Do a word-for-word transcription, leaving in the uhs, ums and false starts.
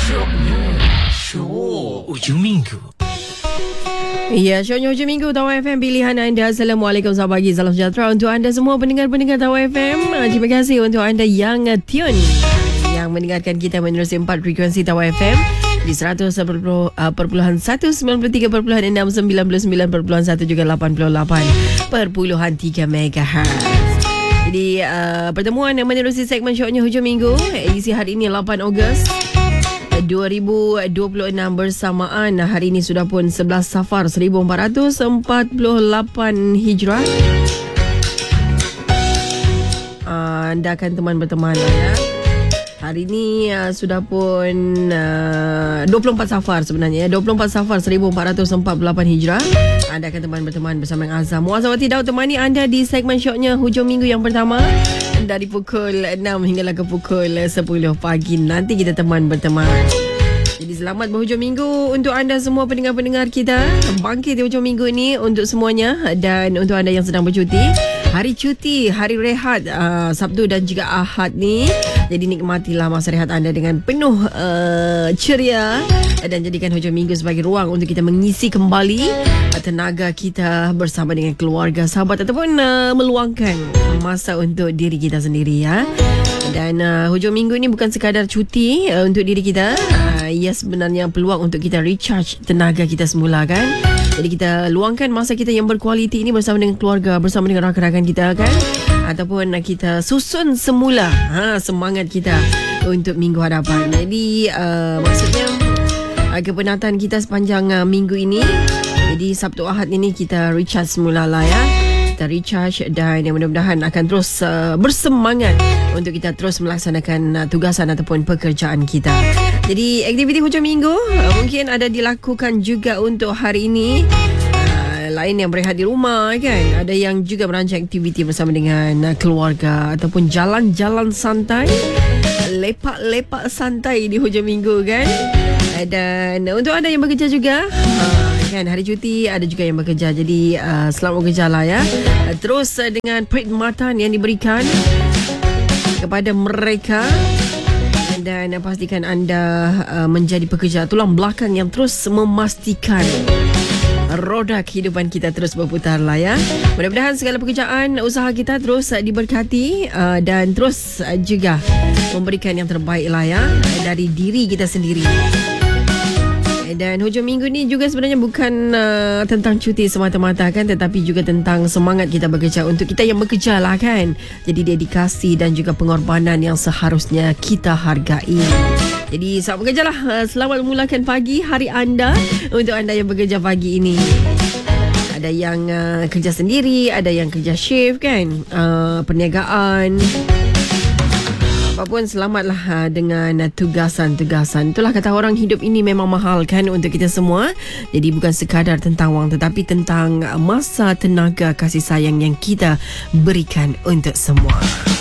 Syoknya Syok Ujung Minggu. Ya, syoknya hujung minggu Tawar F M pilihan anda. Assalamualaikum, selamat pagi, salam sejahtera untuk anda semua pendengar-pendengar Tawar F M. Terima kasih untuk anda yang tune, yang mendengarkan kita menerusi empat frekuensi Tawar F M di seratus perpuluhan satu, sembilan puluh tiga perpuluhan enam, sembilan puluh sembilan perpuluhan satu juga lapan puluh lapan perpuluhan tiga megahertz. Jadi uh, pertemuan yang menerusi segmen syoknya hujung minggu edisi hari ini lapan Ogos dua ribu dua puluh enam bersamaan hari ini sudah pun sebelas Safar seribu empat ratus empat puluh lapan Hijrah. Uh, anda akan teman berteman lah ya. Hari ini uh, sudah pun uh, dua puluh empat Safar sebenarnya ya. dua puluh empat Safar seribu empat ratus empat puluh lapan Hijrah. Anda akan teman berteman bersama dengan Azam. Muazzawati Daud temani anda di segmen syoknya hujung minggu yang pertama dari pukul enam hinggalah ke pukul sepuluh pagi. Nanti kita teman berteman. Jadi selamat berhujung minggu untuk anda semua pendengar-pendengar kita. Bangkit di hujung minggu ini untuk semuanya. Dan untuk anda yang sedang bercuti, hari cuti, hari rehat uh, Sabtu dan juga Ahad ni. Jadi nikmatilah masa rehat anda dengan penuh uh, ceria dan jadikan hujung minggu sebagai ruang untuk kita mengisi kembali uh, tenaga kita bersama dengan keluarga, sahabat ataupun uh, meluangkan masa untuk diri kita sendiri ya. Dan uh, hujung minggu ini bukan sekadar cuti uh, untuk diri kita. Uh, ia sebenarnya peluang untuk kita recharge tenaga kita semula kan. Jadi kita luangkan masa kita yang berkualiti ini bersama dengan keluarga, bersama dengan rakan-rakan kita kan. Ataupun kita susun semula ha, semangat kita untuk minggu hadapan. Jadi uh, maksudnya uh, kepenatan kita sepanjang uh, minggu ini. Jadi Sabtu Ahad ini kita recharge semula lah ya. Kita recharge dan yang mudah-mudahan akan terus uh, bersemangat untuk kita terus melaksanakan uh, tugasan ataupun pekerjaan kita. Jadi aktiviti hujung minggu uh, mungkin ada dilakukan juga untuk hari ini. Lain yang berehat di rumah kan, ada yang juga merancang aktiviti bersama dengan uh, keluarga ataupun jalan-jalan santai, lepak-lepak santai di hujung minggu kan. Dan untuk anda yang bekerja juga uh, kan, hari cuti ada juga yang bekerja. Jadi uh, selamat bekerja lah ya. uh, Terus uh, dengan perkhidmatan yang diberikan kepada mereka. Dan uh, pastikan anda uh, menjadi pekerja tulang belakang yang terus memastikan roda kehidupan kita terus berputar lah ya. Mudah-mudahan segala pekerjaan usaha kita terus uh, diberkati uh, dan terus uh, juga memberikan yang terbaik lah ya dari diri kita sendiri. Dan hujung minggu ni juga sebenarnya bukan uh, tentang cuti semata-mata kan, tetapi juga tentang semangat kita bekerja untuk kita yang bekerja lah kan. Jadi dedikasi dan juga pengorbanan yang seharusnya kita hargai. Jadi selamat bekerja lah. Selamat memulakan pagi hari anda untuk anda yang bekerja pagi ini. Ada yang uh, kerja sendiri, ada yang kerja shift kan, uh, perniagaan. Apapun selamatlah uh, dengan uh, tugasan-tugasan. Itulah kata orang, hidup ini memang mahal kan untuk kita semua. Jadi bukan sekadar tentang wang, tetapi tentang uh, masa, tenaga, kasih sayang yang kita berikan untuk semua.